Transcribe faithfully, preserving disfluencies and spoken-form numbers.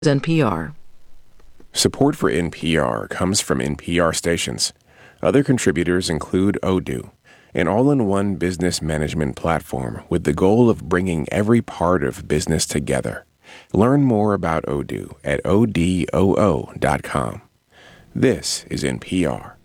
N P R. Support for N P R comes from N P R stations. Other contributors include Odoo, an all-in-one business management platform with the goal of bringing every part of business together. Learn more about Odoo at odoo dot com. This is N P R.